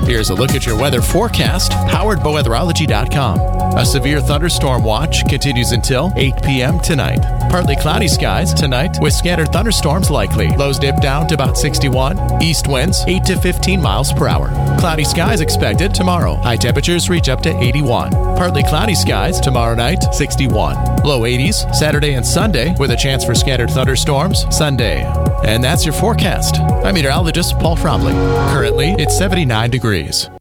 Here's a look at your weather forecast, powered by weatherology.com. A severe thunderstorm watch continues until 8 p.m. tonight. Partly cloudy skies tonight with scattered thunderstorms likely. Lows dip down to about 61. East winds 8 to 15 miles per hour. Cloudy skies expected tomorrow. High temperatures reach up to 81. Partly cloudy skies tomorrow night, 61. Low 80s Saturday and Sunday with a chance for scattered thunderstorms Sunday. And that's your forecast. I'm meteorologist Paul Fromley. Currently, it's 79 degrees.